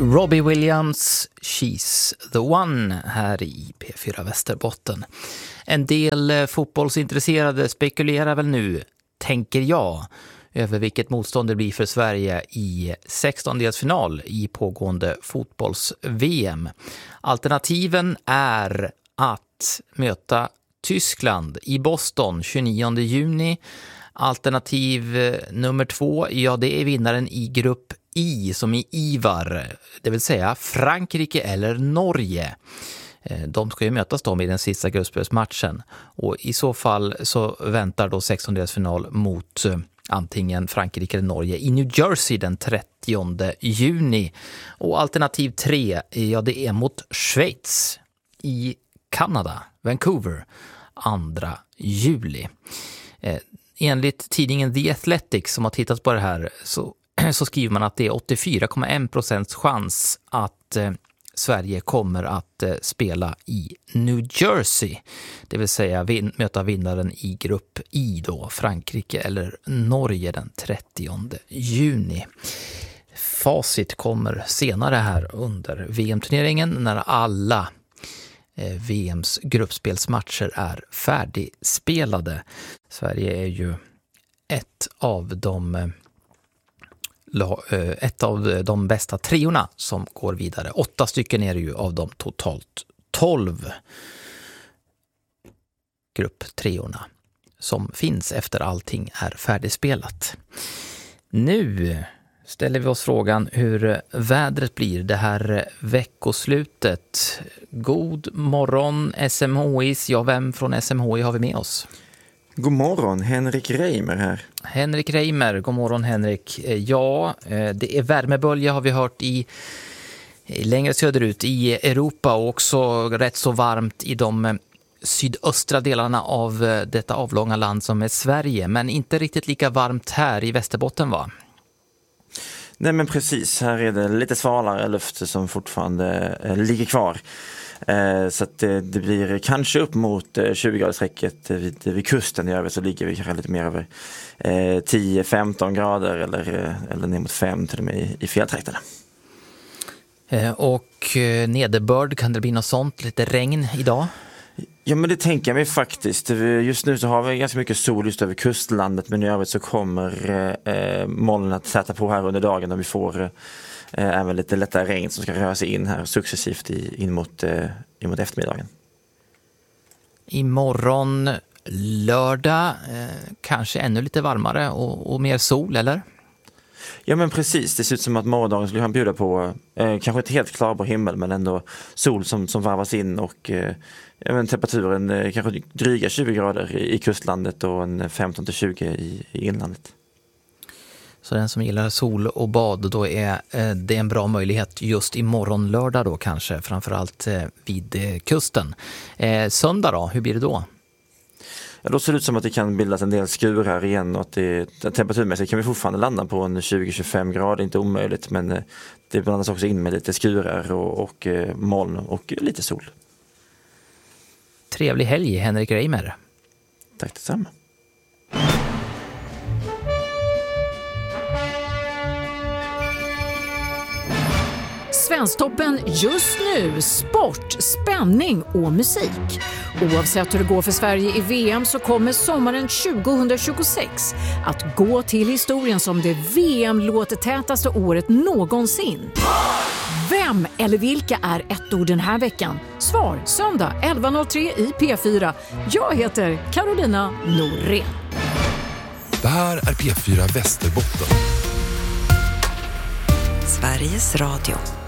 Robbie Williams, She's the One här i P4 Västerbotten. En del fotbollsintresserade spekulerar väl nu, tänker jag, över vilket motstånd det blir för Sverige i 16-delsfinal i pågående fotbolls-VM. Alternativen är att möta Tyskland i Boston 29 juni. Alternativ nummer 2, ja, det är vinnaren i grupp I som i IVAR, det vill säga Frankrike eller Norge. De ska ju mötas då i den sista gruppspelsmatchen och i så fall så väntar då 16-delsfinal mot antingen Frankrike eller Norge i New Jersey den 30 juni. Och alternativ 3, ja, det är mot Schweiz i Kanada, Vancouver, 2 juli. Enligt tidningen The Athletic som har tittat på det här så skriver man att det är 84,1% chans att Sverige kommer att spela i New Jersey. Det vill säga möta vinnaren i grupp I då, Frankrike eller Norge den 30 juni. Facit kommer senare här under VM-turneringen när alla VMs gruppspelsmatcher är färdigspelade. Sverige är ju ett av de bästa treorna som går vidare. 8 stycken är det ju av de totalt 12 grupptreorna som finns efter allting är färdigspelat. Nu ställer vi oss frågan hur vädret blir det här veckoslutet. God morgon SMHIs. Ja, vem från SMHI har vi med oss? God morgon, Henrik Reimer här. Henrik Reimer, god morgon Henrik. Ja, det är värmebölja har vi hört i längre söderut i Europa och också rätt så varmt i de sydöstra delarna av detta avlånga land som är Sverige. Men inte riktigt lika varmt här i Västerbotten, va? Nej, men precis, här är det lite svalare luft som fortfarande ligger kvar. Så att det blir kanske upp mot 20-gradersstrecket vid kusten. I övrigt så ligger vi kanske lite mer över 10-15 grader eller ner mot 5 till och med i fjälltrakterna. Och nederbörd, kan det bli något sånt? Lite regn idag? Ja, men det tänker jag mig faktiskt. Just nu så har vi ganska mycket sol just över kustlandet, men i övrigt så kommer molnen att sätta på här under dagen och vi får även lite lättare regn som ska röra sig in här successivt in mot eftermiddagen. Imorgon lördag, kanske ännu lite varmare och mer sol, eller? Ja, men precis. Det ser ut som att morgondagen skulle han bjuda på kanske inte helt klar på himmel, men ändå sol som varvas in och temperaturen kanske dryga 20 grader i kustlandet och en 15-20 i inlandet. Så den som gillar sol och bad, då är det en bra möjlighet just imorgon lördag då kanske, framförallt vid kusten. Söndag då, hur blir det då? Ja, då ser det ut som att det kan bildas en del skurar igen och att temperaturmässigt kan vi fortfarande landa på en 20-25 grader, inte omöjligt, men det blandas också in med lite skurar och moln och lite sol. Trevlig helg, Henrik Reimer. Tack detsamma. Svensktoppen just nu, sport, spänning och musik. Oavsett hur det går för Sverige i VM så kommer sommaren 2026 att gå till historien som det VM-låtetätaste året någonsin. Vem eller vilka är ett ord den här veckan? Svar söndag 11.03 i P4. Jag heter Carolina Norén. Det här är P4 Västerbotten. Sveriges Radio.